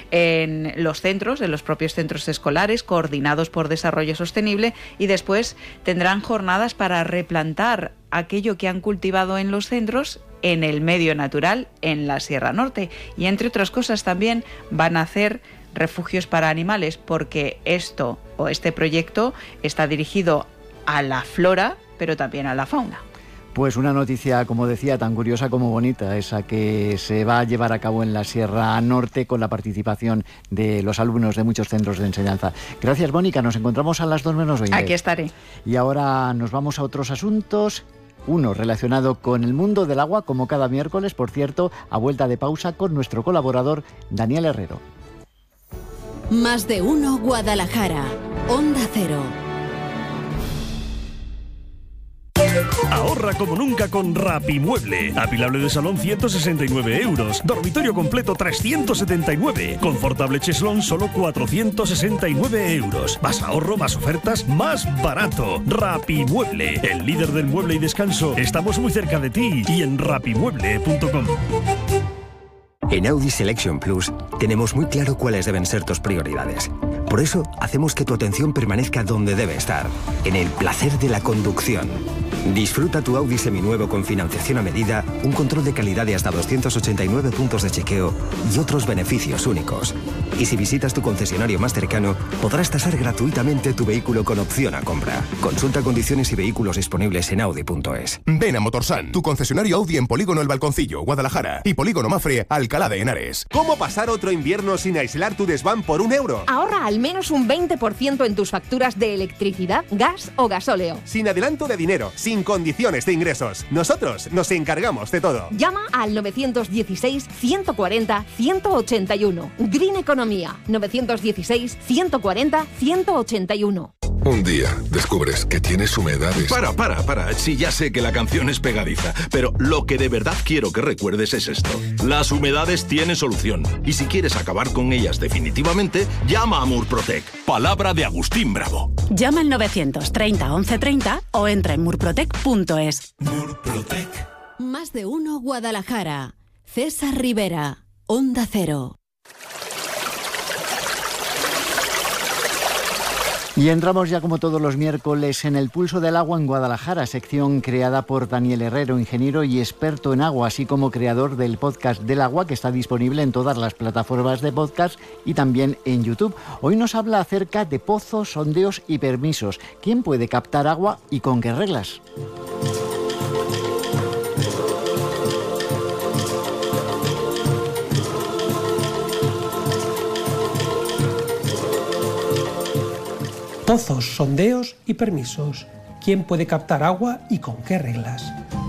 en los centros, en los propios centros escolares, coordinados por Desarrollo Sostenible, y después tendrán jornadas para replantar aquello que han cultivado en los centros en el medio natural, en la Sierra Norte. Y entre otras cosas también van a hacer refugios para animales, porque este proyecto está dirigido a la flora, pero también a la fauna. Pues una noticia, como decía, tan curiosa como bonita, esa que se va a llevar a cabo en la Sierra Norte con la participación de los alumnos de muchos centros de enseñanza. Gracias, Mónica, nos encontramos a las 2:20. Aquí estaré. Y ahora nos vamos a otros asuntos. Uno relacionado con el mundo del agua, como cada miércoles, por cierto, a vuelta de pausa con nuestro colaborador Daniel Herrero. Más de uno Guadalajara, Onda Cero. Ahorra como nunca con Rapimueble. Apilable de salón 169 euros. Dormitorio completo 379. Confortable cheslón solo 469 euros. Más ahorro, más ofertas, más barato. Rapimueble, el líder del mueble y descanso. Estamos muy cerca de ti y en rapimueble.com. En Audi Selection Plus tenemos muy claro cuáles deben ser tus prioridades. Por eso hacemos que tu atención permanezca donde debe estar, en el placer de la conducción. Disfruta tu Audi seminuevo con financiación a medida, un control de calidad de hasta 289 puntos de chequeo y otros beneficios únicos. Y si visitas tu concesionario más cercano, podrás tasar gratuitamente tu vehículo con opción a compra. Consulta condiciones y vehículos disponibles en Audi.es. Ven a Motorsan, tu concesionario Audi en Polígono El Balconcillo, Guadalajara, y Polígono Mafre, Alcalá de Henares. ¿Cómo pasar otro invierno sin aislar tu desván por €1? Ahorra al menos un 20% en tus facturas de electricidad, gas o gasóleo. Sin adelanto de dinero, sin condiciones de ingresos. Nosotros nos encargamos de todo. Llama al 916-140-181. Green Economía. 916-140-181. Un día descubres que tienes humedades. Para. Sí, ya sé que la canción es pegadiza, pero lo que de verdad quiero que recuerdes es esto. Las humedades tienen solución. Y si quieres acabar con ellas definitivamente, llama a Murprotec. Palabra de Agustín Bravo. Llama al 930 1130 o entra en murprotec.es. Murprotec. Más de uno Guadalajara. César Rivera, Onda Cero. Y entramos ya como todos los miércoles en el Pulso del Agua en Guadalajara, sección creada por Daniel Herrero, ingeniero y experto en agua, así como creador del podcast del agua, que está disponible en todas las plataformas de podcast y también en YouTube. Hoy nos habla acerca de pozos, sondeos y permisos. ¿Quién puede captar agua y con qué reglas? Pozos, sondeos y permisos. ¿Quién puede captar agua y con qué reglas?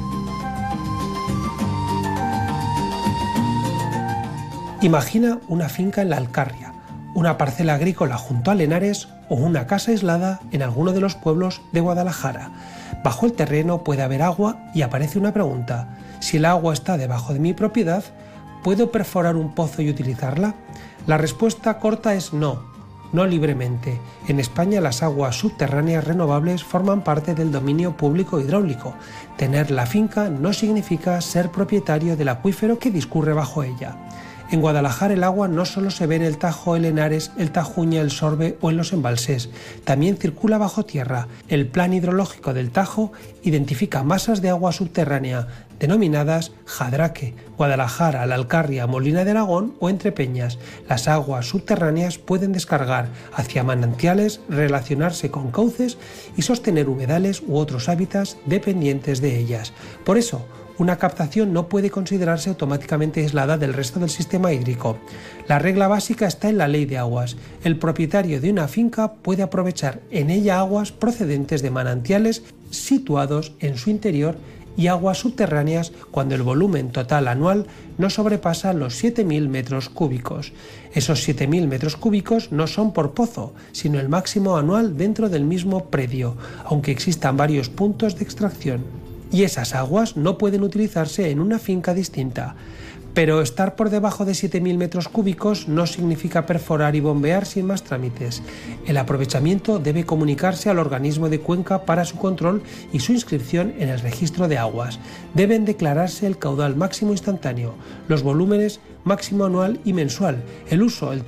Imagina una finca en la Alcarria, una parcela agrícola junto a Henares o una casa aislada en alguno de los pueblos de Guadalajara. Bajo el terreno puede haber agua y aparece una pregunta. Si el agua está debajo de mi propiedad, ¿puedo perforar un pozo y utilizarla? La respuesta corta es no. No libremente. En España las aguas subterráneas renovables forman parte del dominio público hidráulico. Tener la finca no significa ser propietario del acuífero que discurre bajo ella. En Guadalajara el agua no solo se ve en el Tajo, el Henares, el Tajuña, el Sorbe o en los embalses, también circula bajo tierra. El plan hidrológico del Tajo identifica masas de agua subterránea denominadas Jadraque, Guadalajara, La Alcarria, Molina de Aragón o Entre Peñas. Las aguas subterráneas pueden descargar hacia manantiales, relacionarse con cauces y sostener humedales u otros hábitats dependientes de ellas. Por eso, una captación no puede considerarse automáticamente aislada del resto del sistema hídrico. La regla básica está en la Ley de Aguas. El propietario de una finca puede aprovechar en ella aguas procedentes de manantiales situados en su interior y aguas subterráneas cuando el volumen total anual no sobrepasa los 7.000 metros cúbicos. Esos 7.000 metros cúbicos no son por pozo, sino el máximo anual dentro del mismo predio, aunque existan varios puntos de extracción. Y esas aguas no pueden utilizarse en una finca distinta. Pero estar por debajo de 7.000 metros cúbicos no significa perforar y bombear sin más trámites. El aprovechamiento debe comunicarse al organismo de cuenca para su control y su inscripción en el registro de aguas. Deben declararse el caudal máximo instantáneo, los volúmenes máximo anual y mensual, el uso, el